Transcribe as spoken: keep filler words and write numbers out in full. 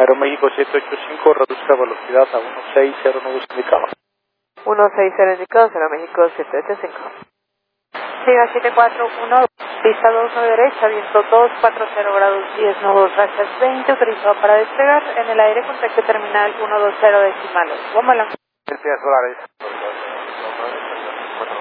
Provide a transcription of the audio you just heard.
Aeroméxico siete ocho cinco, reduzca velocidad a uno seis cero nueve indicado. uno seis cero indicado, Aeroméxico siete ocho cinco. Siga siete cuatro uno, pista dos nueve derecha, viento dos cuatro cero grados diez nudos, rachas veinte, autorizado para despegar, en el aire contacto terminal ciento veinte decimales. Bomba Solares.